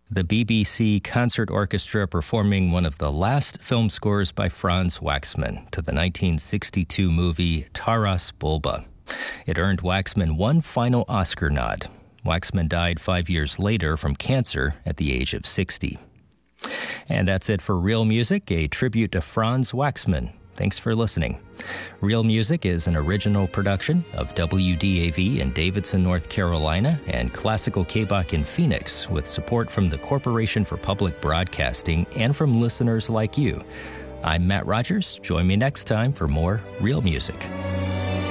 the BBC Concert Orchestra performing one of the last film scores by Franz Waxman to the 1962 movie Taras Bulba. It earned Waxman one final Oscar nod. Waxman died 5 years later from cancer at the age of 60. And that's it for Real Music, a tribute to Franz Waxman. Thanks for listening. Real Music is an original production of WDAV in Davidson, North Carolina, and Classical KBOC in Phoenix, with support from the Corporation for Public Broadcasting and from listeners like you. I'm Matt Rogers. Join me next time for more Real Music.